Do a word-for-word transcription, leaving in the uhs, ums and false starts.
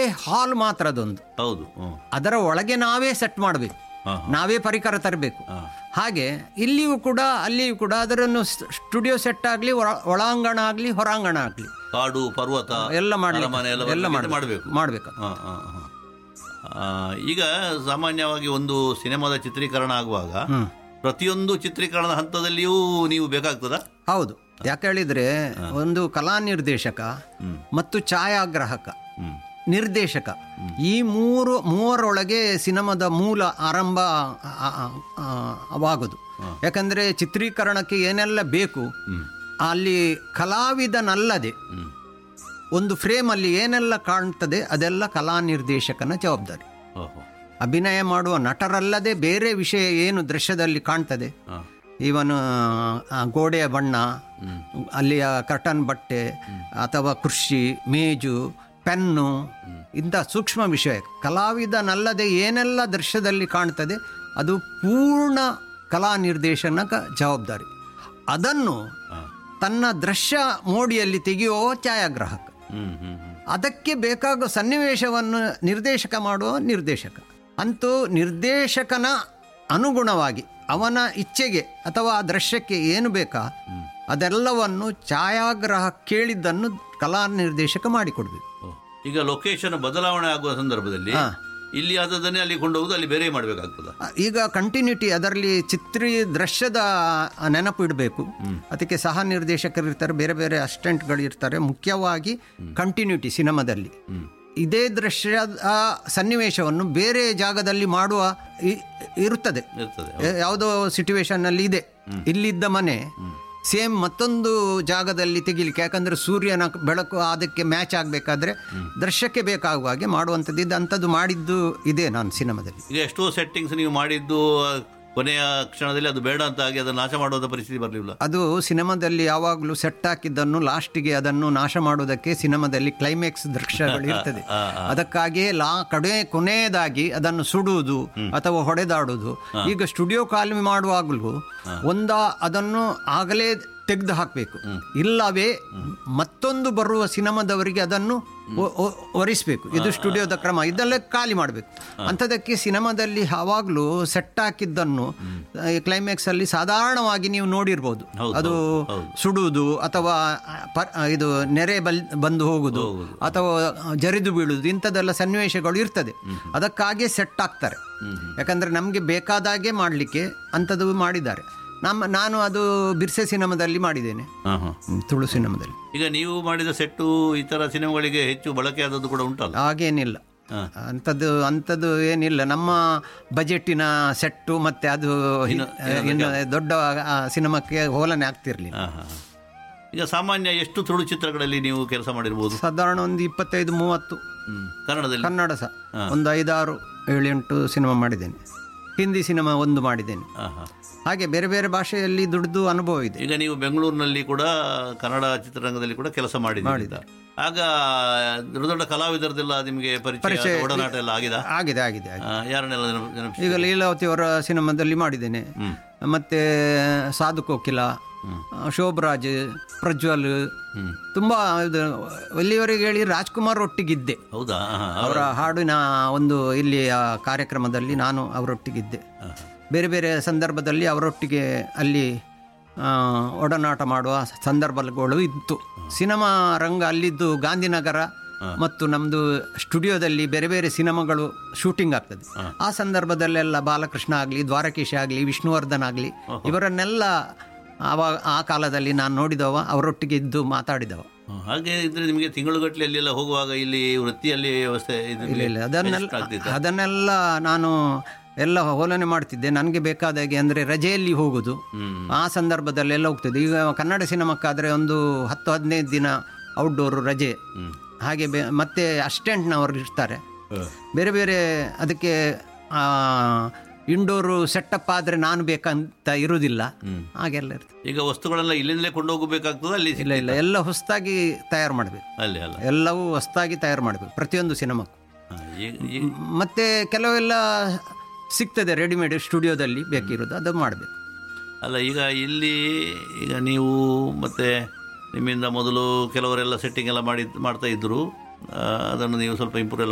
ಒಂದೇ ಹಾಲ್ ಮಾತ್ರ ಅದೊಂದು. ಹೌದು. ಹ್ಮ್. ಅದರ ಒಳಗೆ ನಾವೇ ಸೆಟ್ ಮಾಡಬೇಕು, ಹಾ, ನಾವೇ ಪರಿಕರ ತರಬೇಕು. ಹಾ. ಹಾಗೆ ಇಲ್ಲಿಯೂ ಕೂಡ ಅಲ್ಲಿಯೂ ಕೂಡ ಅದರನ್ನು ಸ್ಟುಡಿಯೋ ಸೆಟ್ ಆಗಲಿ, ಒಳಾಂಗಣ ಆಗಲಿ ಹೊರಾಂಗಣ ಆಗಲಿ, ಕಾಡು ಪರ್ವತ ಎಲ್ಲ ಅರಮನೆ ಮಾಡಲಿ, ಎಲ್ಲ ಮಾಡಬೇಕು ಮಾಡಬೇಕು. ಈಗ ಸಾಮಾನ್ಯವಾಗಿ ಒಂದು ಸಿನಿಮಾದ ಚಿತ್ರೀಕರಣ ಆಗುವಾಗ ಪ್ರತಿಯೊಂದು ಚಿತ್ರೀಕರಣದ ಹಂತದಲ್ಲಿಯೂ ನೀವು ಬೇಕಾಗ್ತದ? ಹೌದು. ಯಾಕೆ ಹೇಳಿದ್ರೆ ಒಂದು ಕಲಾ ನಿರ್ದೇಶಕ ಮತ್ತು ಛಾಯಾಗ್ರಾಹಕ, ನಿರ್ದೇಶಕ, ಈ ಮೂರು ಮೂವರೊಳಗೆ ಸಿನಿಮಾದ ಮೂಲ ಆರಂಭ ಆಗೋದು. ಯಾಕಂದರೆ ಚಿತ್ರೀಕರಣಕ್ಕೆ ಏನೆಲ್ಲ ಬೇಕು, ಅಲ್ಲಿ ಕಲಾವಿದನಲ್ಲದೆ ಒಂದು ಫ್ರೇಮಲ್ಲಿ ಏನೆಲ್ಲ ಕಾಣ್ತದೆ ಅದೆಲ್ಲ ಕಲಾ ನಿರ್ದೇಶಕನ ಜವಾಬ್ದಾರಿ. ಅಭಿನಯ ಮಾಡುವ ನಟರಲ್ಲದೆ ಬೇರೆ ವಿಷಯ ಏನು ದೃಶ್ಯದಲ್ಲಿ ಕಾಣ್ತದೆ, ಇವನು ಗೋಡೆಯ ಬಣ್ಣ, ಅಲ್ಲಿಯ ಕರ್ಟನ್ ಬಟ್ಟೆ ಅಥವಾ ಕುರ್ಚಿ, ಮೇಜು, ಪೆನ್ನು, ಇಂಥ ಸೂಕ್ಷ್ಮ ವಿಷಯ ಕಲಾವಿದನಲ್ಲದೆ ಏನೆಲ್ಲ ದೃಶ್ಯದಲ್ಲಿ ಕಾಣ್ತದೆ ಅದು ಪೂರ್ಣ ಕಲಾ ನಿರ್ದೇಶನಕ ಜವಾಬ್ದಾರಿ. ಅದನ್ನು ತನ್ನ ದೃಶ್ಯ ಮೋಡಿಯಲ್ಲಿ ತೆಗೆಯುವ ಛಾಯಾಗ್ರಾಹಕ, ಅದಕ್ಕೆ ಬೇಕಾಗುವ ಸನ್ನಿವೇಶವನ್ನು ನಿರ್ದೇಶಕ ಮಾಡುವ ನಿರ್ದೇಶಕ. ಅಂತೂ ನಿರ್ದೇಶಕನ ಅನುಗುಣವಾಗಿ ಅವನ ಇಚ್ಛೆಗೆ ಅಥವಾ ಆ ದೃಶ್ಯಕ್ಕೆ ಏನು ಬೇಕಾ ಅದೆಲ್ಲವನ್ನು ಛಾಯಾಗ್ರಾಹಕ ಕೇಳಿದ್ದನ್ನು ಕಲಾ ನಿರ್ದೇಶಕ ಮಾಡಿಕೊಡ್ಬೇಕು. ಈಗ ಲೊಕೇಶನ್ ಬದಲಾವಣೆ ಆಗುವ ಸಂದರ್ಭದಲ್ಲಿ ಇಲ್ಲಿ ಆದದನ್ನೇ ಅಲ್ಲಿ ಕೊಂಡೋಗುದು, ಅಲ್ಲಿ ಬೇರೆ ಮಾಡಬೇಕಾಗ್ತದ. ಈಗ ಕಂಟಿನ್ಯೂಟಿ ಅದರಲ್ಲಿ ಚಿತ್ರೀ ದೃಶ್ಯದ ನೆನಪು ಇಡಬೇಕು. ಅದಕ್ಕೆ ಸಹ ನಿರ್ದೇಶಕರು ಇರ್ತಾರೆ, ಬೇರೆ ಬೇರೆ ಅಸಿಸ್ಟೆಂಟ್ಗಳು ಇರ್ತಾರೆ. ಮುಖ್ಯವಾಗಿ ಕಂಟಿನ್ಯೂಟಿ ಸಿನಿಮಾದಲ್ಲಿ ಇದೇ ದೃಶ್ಯದ ಸನ್ನಿವೇಶವನ್ನು ಬೇರೆ ಜಾಗದಲ್ಲಿ ಮಾಡುವ ಇರುತ್ತದೆ. ಯಾವುದೋ ಸಿಚುವೇಶನ್ನಲ್ಲಿ ಇದೆ, ಇಲ್ಲಿದ್ದ ಮನೆ ಸೇಮ್ ಮತ್ತೊಂದು ಜಾಗದಲ್ಲಿ ತೆಗಿಲಿಕ್ಕೆ, ಯಾಕಂದರೆ ಸೂರ್ಯನ ಬೆಳಕು ಅದಕ್ಕೆ ಮ್ಯಾಚ್ ಆಗಬೇಕಾದ್ರೆ ದೃಶ್ಯಕ್ಕೆ ಬೇಕಾಗುವ ಹಾಗೆ ಮಾಡುವಂಥದ್ದು ಇದು ಅಂಥದ್ದು ಮಾಡಿದ್ದು ಇದೆ ನಾನು ಸಿನಿಮಾದಲ್ಲಿ. ಈಗ ಎಷ್ಟೋ ಸೆಟ್ಟಿಂಗ್ಸ್ ನೀವು ಮಾಡಿದ್ದು ಕೊನೆಯ ಕ್ಷಣದಲ್ಲಿ ಅದು ಬೇಡ ಅಂತ ಆಗಿ ಅದನ್ನು ನಾಶ ಮಾಡುವಂಥ ಪರಿಸ್ಥಿತಿ ಬರಲಿಲ್ಲ. ಅದು ಸಿನಿಮಾದಲ್ಲಿ ಯಾವಾಗಲೂ ಸೆಟ್ ಹಾಕಿದ್ದನ್ನು ಲಾಸ್ಟಿಗೆ ಅದನ್ನು ನಾಶ ಮಾಡುವುದಕ್ಕೆ ಸಿನಿಮಾದಲ್ಲಿ ಕ್ಲೈಮ್ಯಾಕ್ಸ್ ದೃಶ್ಯಗಳು ಇರ್ತದೆ. ಅದಕ್ಕಾಗಿಯೇ ಲಾ ಕಡೆ ಕೊನೆಯದಾಗಿ ಅದನ್ನು ಸುಡುವುದು ಅಥವಾ ಹೊಡೆದಾಡುವುದು. ಈಗ ಸ್ಟುಡಿಯೋ ಕಾಲ್ಮಿ ಮಾಡುವಾಗಲೂ ಒಂದ ಅದನ್ನು ಆಗಲೇ ತೆಗೆದು ಹಾಕಬೇಕು, ಇಲ್ಲವೇ ಮತ್ತೊಂದು ಬರುವ ಸಿನಿಮಾದವರಿಗೆ ಅದನ್ನು ಒರಿಸಬೇಕು. ಇದು ಸ್ಟುಡಿಯೋದ ಕ್ರಮ, ಇದೆಲ್ಲ ಖಾಲಿ ಮಾಡಬೇಕು. ಅಂಥದಕ್ಕೆ ಸಿನಿಮಾದಲ್ಲಿ ಯಾವಾಗಲೂ ಸೆಟ್ ಹಾಕಿದ್ದನ್ನು ಕ್ಲೈಮ್ಯಾಕ್ಸ್ ಅಲ್ಲಿ ಸಾಧಾರಣವಾಗಿ ನೀವು ನೋಡಿರ್ಬೋದು, ಅದು ಸುಡುವುದು ಅಥವಾ ಇದು ನೆರೆ ಬಲ್ ಬಂದು ಹೋಗುದು ಅಥವಾ ಜರಿದು ಬೀಳುವುದು, ಇಂಥದ್ದೆಲ್ಲ ಸನ್ನಿವೇಶಗಳು ಇರ್ತದೆ. ಅದಕ್ಕಾಗಿ ಸೆಟ್ ಆಗ್ತಾರೆ. ಯಾಕಂದರೆ ನಮಗೆ ಬೇಕಾದಾಗೆ ಮಾಡಲಿಕ್ಕೆ ಅಂಥದ್ದು ಮಾಡಿದ್ದಾರೆ. ನಮ್ಮ ನಾನು ಅದು ಬಿರ್ಸೆ ಸಿನಿಮಾದಲ್ಲಿ ಮಾಡಿದ್ದೇನೆ, ತುಳು ಸಿನಿಮಾದಲ್ಲಿ. ಈಗ ನೀವು ಮಾಡಿದ ಸೆಟ್ಟು ಇತರ ಸಿನಿಮಾಗಳಿಗೆ ಹೆಚ್ಚು ಬಳಕೆ ಆದದ್ದು ಕೂಡ ಉಂಟಲ್ಲ? ಹಾಗೇನಿಲ್ಲ, ಅಂಥದ್ದು ಅಂಥದ್ದು ಏನಿಲ್ಲ. ನಮ್ಮ ಬಜೆಟ್ಟಿನ ಸೆಟ್ಟು ಮತ್ತು ಅದು ಇನ್ನು ದೊಡ್ಡ ಸಿನಿಮಾಕ್ಕೆ ಹೋಲನೆ ಆಗ್ತಿರ್ಲಿಲ್ಲ. ಈಗ ಸಾಮಾನ್ಯ ಎಷ್ಟು ತುಳು ಚಿತ್ರಗಳಲ್ಲಿ ನೀವು ಕೆಲಸ ಮಾಡಿರ್ಬೋದು? ಸಾಧಾರಣ ಒಂದು ಇಪ್ಪತ್ತೈದು ಮೂವತ್ತು. ಕನ್ನಡದಲ್ಲಿ? ಕನ್ನಡ ಸಹ ಒಂದು ಐದಾರು ಏಳೆಂಟು ಸಿನಿಮಾ ಮಾಡಿದ್ದೇನೆ. ಹಿಂದಿ ಸಿನಿಮಾ ಒಂದು ಮಾಡಿದ್ದೇನೆ. ಹಾಗೆ ಬೇರೆ ಬೇರೆ ಭಾಷೆಯಲ್ಲಿ ದುಡಿದು ಅನುಭವ ಇದೆ. ಈಗ ನೀವು ಬೆಂಗಳೂರಿನಲ್ಲಿ ಕೂಡ ಕನ್ನಡ ಚಿತ್ರರಂಗದಲ್ಲಿ ಕೂಡ ಕೆಲಸ ಮಾಡಿದ, ಆಗ ದೊಡ್ಡ ದೊಡ್ಡ ಕಲಾವಿದರದೆಲ್ಲ ನಿಮಗೆ ಪರಿಚಯ, ಒಡನಾಟ ಎಲ್ಲ ಆಗಿದೆ? ಆಗಿದೆ ಆಗಿದೆ ಯಾರನ್ನೆಲ್ಲ? ಈಗ ಲೀಲಾವತಿ ಅವರ ಸಿನಿಮಾದಲ್ಲಿ ಮಾಡಿದ್ದೇನೆ, ಮತ್ತೆ ಸಾಧು ಕೋಕಿಲ, ಶೋಭರಾಜ್, ಪ್ರಜ್ವಲ್, ತುಂಬಾ ಇದು ಇಲ್ಲಿವರೆಗೆ ಹೇಳಿ ರಾಜ್ಕುಮಾರ್ ಒಟ್ಟಿಗಿದ್ದೆ. ಹೌದಾ? ಅವರ ಹಾಡಿನ ಒಂದು ಇಲ್ಲಿಯ ಕಾರ್ಯಕ್ರಮದಲ್ಲಿ ನಾನು ಅವರೊಟ್ಟಿಗಿದ್ದೆ. ಬೇರೆ ಬೇರೆ ಸಂದರ್ಭದಲ್ಲಿ ಅವರೊಟ್ಟಿಗೆ ಅಲ್ಲಿ ಒಡನಾಟ ಮಾಡುವ ಸಂದರ್ಭಗಳು ಇತ್ತು. ಸಿನಿಮಾ ರಂಗ ಅಲ್ಲಿದ್ದು ಗಾಂಧಿನಗರ ಮತ್ತು ನಮ್ಮದು ಸ್ಟುಡಿಯೋದಲ್ಲಿ ಬೇರೆ ಬೇರೆ ಸಿನಿಮಾಗಳು ಶೂಟಿಂಗ್ ಆಗ್ತದೆ. ಆ ಸಂದರ್ಭದಲ್ಲೆಲ್ಲ ಬಾಲಕೃಷ್ಣ ಆಗಲಿ, ದ್ವಾರಕೀಶ್ ಆಗಲಿ, ವಿಷ್ಣುವರ್ಧನ್ ಆಗಲಿ, ಇವರನ್ನೆಲ್ಲ ಆವಾಗ ಆ ಕಾಲದಲ್ಲಿ ನಾನು ನೋಡಿದವ, ಅವರೊಟ್ಟಿಗೆ ಇದ್ದು ಮಾತಾಡಿದವ. ಹಾಗೆ ಇದ್ರೆ ನಿಮಗೆ ತಿಂಗಳುಗಟ್ಟಲೆ ಅಲ್ಲೆಲ್ಲ ಹೋಗುವಾಗ ಇಲ್ಲಿ ವೃತ್ತಿಯಲ್ಲಿ ವ್ಯವಸ್ಥೆ ಇಲ್ಲ ಇಲ್ಲ ಅದನ್ನೆಲ್ಲ ಅದನ್ನೆಲ್ಲ ನಾನು ಎಲ್ಲ ಹೋಲನೆ ಮಾಡ್ತಿದ್ದೆ. ನನಗೆ ಬೇಕಾದಾಗೆ ಅಂದರೆ ರಜೆಯಲ್ಲಿ ಹೋಗೋದು, ಆ ಸಂದರ್ಭದಲ್ಲೆಲ್ಲ ಹೋಗ್ತದೆ. ಈಗ ಕನ್ನಡ ಸಿನಿಮಾಕ್ಕಾದರೆ ಒಂದು ಹತ್ತು ಹದಿನೈದು ದಿನ ಔಟ್ಡೋರು ರಜೆ. ಹಾಗೆ ಬೆ ಮತ್ತೆ ಅಸಿಸ್ಟೆಂಟ್ನವರು ಇರ್ತಾರೆ. ಬೇರೆ ಬೇರೆ ಅದಕ್ಕೆ ಇಂಡೋರು ಸೆಟಪ್ ಆದರೆ ನಾನು ಬೇಕಂತ ಇರುವುದಿಲ್ಲ, ಹಾಗೆಲ್ಲ ಇರ್ತದೆ. ಈಗ ವಸ್ತುಗಳೆಲ್ಲ ಇಲ್ಲಿಂದಲೇ ಕೊಂಡೋಗಬೇಕಾಗ್ತದೆ? ಅಲ್ಲಿ ಇಲ್ಲ ಇಲ್ಲ ಎಲ್ಲ ಹೊಸದಾಗಿ ತಯಾರು ಮಾಡಬೇಕು. ಅಲ್ಲಿ ಅಲ್ಲ ಎಲ್ಲವೂ ಹೊಸದಾಗಿ ತಯಾರು ಮಾಡಬೇಕು ಪ್ರತಿಯೊಂದು ಸಿನಿಮಾಕ್ಕೂ. ಮತ್ತೆ ಕೆಲವೆಲ್ಲ ಸಿಗ್ತದೆ ರೆಡಿಮೇಡ್, ಸ್ಟುಡಿಯೋದಲ್ಲಿ ಬೇಕಿರೋದು ಅದು ಮಾಡಬೇಕು. ಅಲ್ಲ ಈಗ ಇಲ್ಲಿ ಈಗ ನೀವು ಮತ್ತೆ ನಿಮ್ಮಿಂದ ಮೊದಲು ಕೆಲವರೆಲ್ಲ ಸೆಟ್ಟಿಂಗ್ ಎಲ್ಲ ಮಾಡಿ ಮಾಡ್ತಾ ಇದ್ದರು, ಅದನ್ನು ನೀವು ಸ್ವಲ್ಪ ಇಂಪ್ರೂವ್